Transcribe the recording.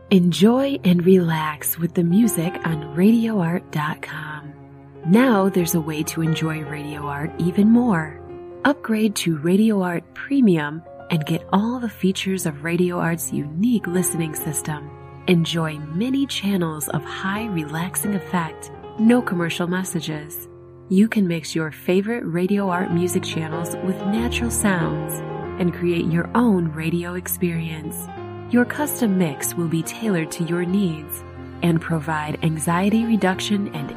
Enjoy and relax with the music on RadioArt.com. Now there's a way to enjoy Radio Art even more. Upgrade to Radio Art Premium and get all the features of Radio Art's unique listening system. Enjoy many channels of high relaxing effect, no commercial messages. You can mix your favorite Radio Art music channels with natural sounds and create your own radio experience. Your custom mix will be tailored to your needs and provide anxiety reduction and